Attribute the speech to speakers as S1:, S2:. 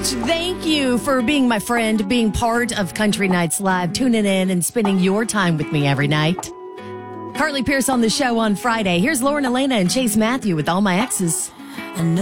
S1: much. Thank you for being my friend, being part of Country Nights Live, tuning in and spending your time with me every night. Carly Pierce on the show on Friday. Here's Lauren Elena and Chase Matthew with All My Exes.